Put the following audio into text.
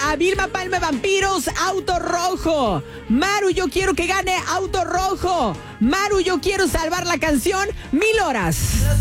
a Vilma Palma Vampiros, Auto Rojo. Maru, yo quiero que gane Auto Rojo. Maru, yo quiero salvar la canción 1000 horas.